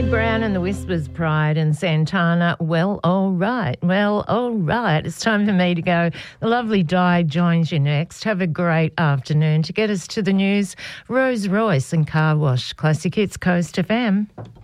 Brown and the Whispers, Pride, and Santana, Well, All Right. Well, all right. It's time for me to go. The lovely Di joins you next. Have a great afternoon. To get us to the news, Rose Royce and Car Wash. Classic Hits, Coast FM.